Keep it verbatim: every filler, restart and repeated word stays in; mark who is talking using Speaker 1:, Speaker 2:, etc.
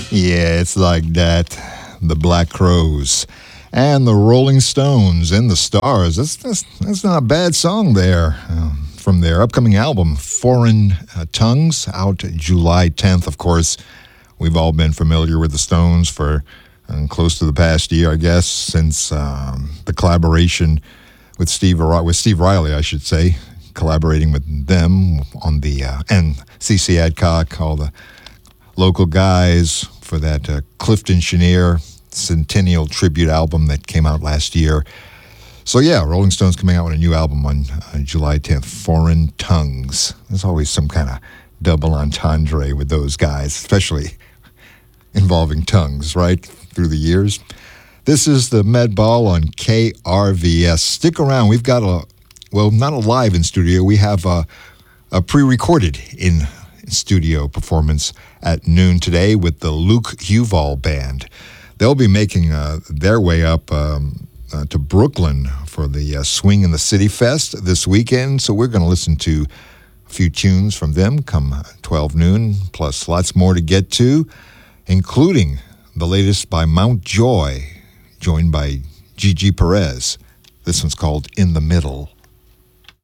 Speaker 1: Yeah, it's like that. The Black Crowes and the Rolling Stones and the Stars. That's that's, that's not a bad song there. Um, from their upcoming album, Foreign uh, Tongues, out July tenth. Of course, we've all been familiar with the Stones for uh, close to the past year, I guess, since um, the collaboration with Steve with Steve Riley, I should say, collaborating with them on the uh, and C C Adcock, all the local guys for that uh, Clifton Chenier Centennial Tribute album that came out last year. So yeah, Rolling Stones coming out with a new album on uh, July tenth, Foreign Tongues. There's always some kind of double entendre with those guys, especially involving tongues, right, through the years. This is the Med Ball on K R V S. Stick around. We've got a, well, not a live in studio. We have a, a pre-recorded in studio performance at noon today with the Luke Huval Band. They'll be making uh, their way up um, uh, to Brooklyn for the uh, Swing in the City Fest this weekend. So we're going to listen to a few tunes from them come twelve noon, plus lots more to get to, including the latest by Mount Joy, joined by Gigi Perez. This one's called In the Middle.